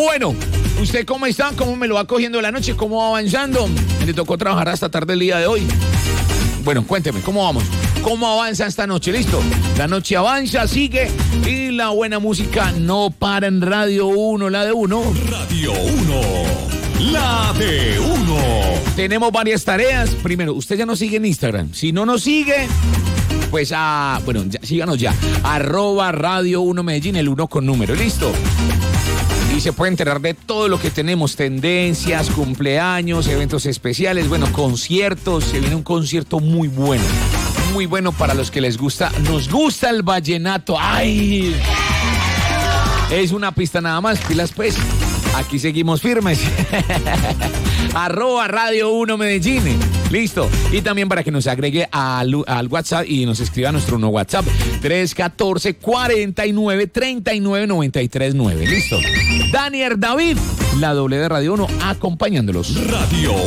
Bueno, ¿usted cómo está? ¿Cómo me lo va cogiendo la noche? ¿Cómo va avanzando? ¿Le tocó trabajar hasta tarde el día de hoy? Bueno, cuénteme, ¿cómo vamos? ¿Cómo avanza esta noche? ¿Listo? La noche avanza, sigue y la buena música no para en Radio 1, la de 1. Radio 1, la de 1. Tenemos varias tareas. Primero, usted ya nos sigue en Instagram. Si no nos sigue, pues síganos ya. @Radio 1 Medellín, el 1 con número. ¿Listo? Y se puede enterar de todo lo que tenemos, tendencias, cumpleaños, eventos especiales, bueno, conciertos. Se viene un concierto muy bueno para los que les gusta. Nos gusta el vallenato. ¡Ay! Es una pista nada más, pilas pues. Aquí seguimos firmes. @Radio 1 Medellín. Listo. Y también para que nos agregue al WhatsApp y nos escriba a nuestro nuevo WhatsApp 314-4939-939. Listo. Daniel David, la doble de Radio 1, acompañándolos. Radio